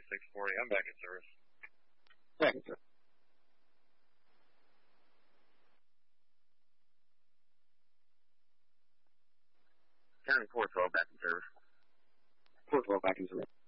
640. I'm back in service. Back in service. County 412, back in service. 412, back in service.